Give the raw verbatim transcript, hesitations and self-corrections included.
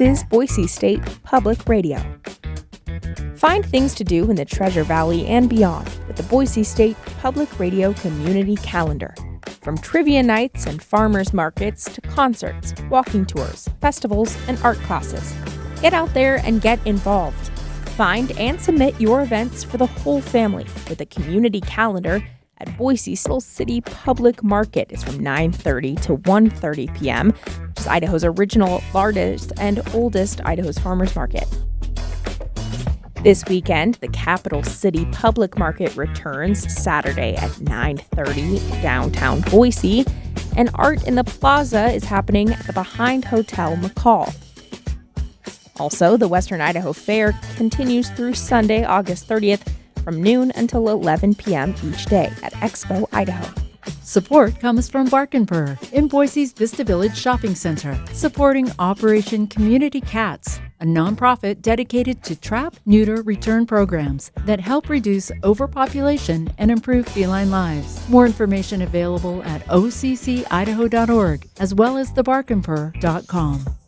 is Boise State Public Radio. Find things to do in the Treasure Valley and beyond with the Boise State Public Radio Community Calendar. From trivia nights and farmers markets to concerts, walking tours, festivals, and art classes. Get out there and get involved. Find and submit your events for the whole family with a community calendar at Boise City Public Market. It's from nine thirty to one thirty p.m., which is Idaho's original, largest, and oldest Idaho's farmers market. This weekend, the Capital City Public Market returns Saturday at nine thirty downtown Boise, and Art in the Plaza is happening at the Behind Hotel McCall. Also, the Western Idaho Fair continues through Sunday, August thirtieth, from noon until eleven p.m. each day at Expo Idaho. Support comes from Bark and Purr in Boise's Vista Village Shopping Center, supporting Operation Community Cats, a nonprofit dedicated to trap, neuter, return programs that help reduce overpopulation and improve feline lives. More information available at O C C idaho dot org as well as the bark and purr dot com.